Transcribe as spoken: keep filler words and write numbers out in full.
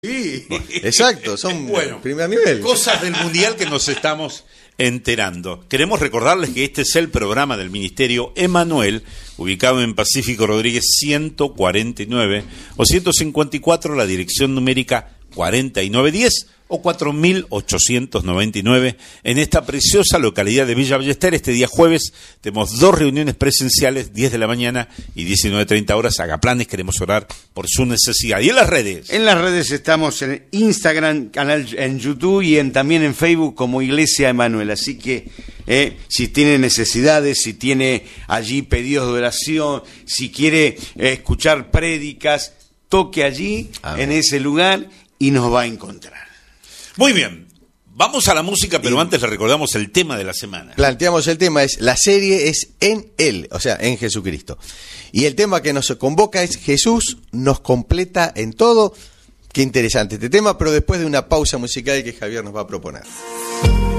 Sí, exacto, son bueno, primer nivel. Cosas del mundial que nos estamos enterando. Queremos recordarles que este es el programa del Ministerio Emanuel, ubicado en Pacífico Rodríguez ciento cuarenta y nueve o ciento cincuenta y cuatro, la dirección numérica cuarenta y nueve diez o cuatro mil ochocientos noventa y nueve, en esta preciosa localidad de Villa Ballester. Este día jueves tenemos dos reuniones presenciales, diez de la mañana y diecinueve treinta horas. Haga planes, queremos orar por su necesidad. ¿Y en las redes? En las redes estamos en Instagram, canal en YouTube y en, también en Facebook como Iglesia Emanuel. Así que eh, si tiene necesidades, si tiene allí pedidos de oración, si quiere eh, escuchar prédicas, toque allí, Amén, en ese lugar y nos va a encontrar. Muy bien, vamos a la música, pero y antes le recordamos el tema de la semana. Planteamos el tema, es la serie es en Él, o sea, en Jesucristo. Y el tema que nos convoca es Jesús nos completa en todo. Qué interesante este tema, pero después de una pausa musical que Javier nos va a proponer.